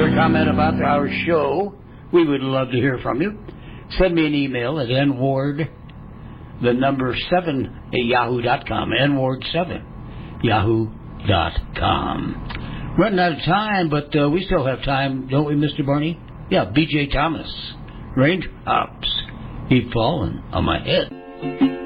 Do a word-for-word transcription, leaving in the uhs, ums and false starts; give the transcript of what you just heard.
or comment about our show, we would love to hear from you. Send me an email at n ward, the number seven at yahoo dot com, n ward seven, yahoo dot com. Running out of time, but uh, we still have time, don't we, Mister Barney? Yeah, B J Thomas, Raindrops Keep Falling on My Head.